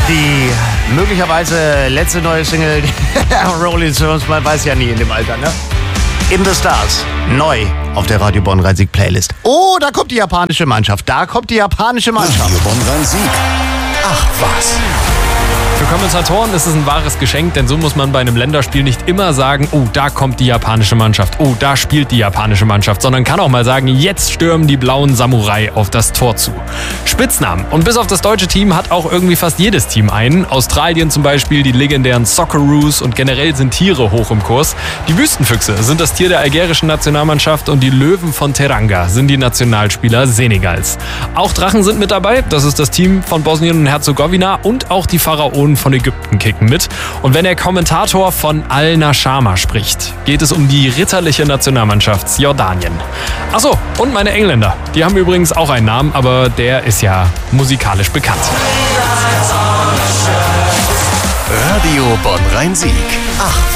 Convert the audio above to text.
Die möglicherweise letzte neue Single der Rolling Stones, man weiß ja nie in dem Alter, ne? In the Stars, neu auf der Radio Bonn-Rhein-Sieg Playlist. Oh, da kommt die japanische Mannschaft, Radio Bonn-Rhein-Sieg. Ach was. Für Kommentatoren ist es ein wahres Geschenk, denn so muss man bei einem Länderspiel nicht immer sagen, oh, da kommt die japanische Mannschaft, oh, da spielt die japanische Mannschaft, sondern kann auch mal sagen, jetzt stürmen die blauen Samurai auf das Tor zu. Spitznamen. Und bis auf das deutsche Team hat auch irgendwie fast jedes Team einen. Australien zum Beispiel, die legendären Socceroos, und generell sind Tiere hoch im Kurs. Die Wüstenfüchse sind das Tier der algerischen Nationalmannschaft und die Löwen von Teranga sind die Nationalspieler Senegals. Auch Drachen sind mit dabei, das ist das Team von Bosnien und Herzegowina, und auch die Pharaonen von Ägypten kicken mit. Und wenn der Kommentator von Al-Nashama spricht, geht es um die ritterliche Nationalmannschaft Jordanien. Achso, und meine Engländer. Die haben übrigens auch einen Namen, aber der ist ja musikalisch bekannt. Radio Bonn-Rhein-Sieg. Ach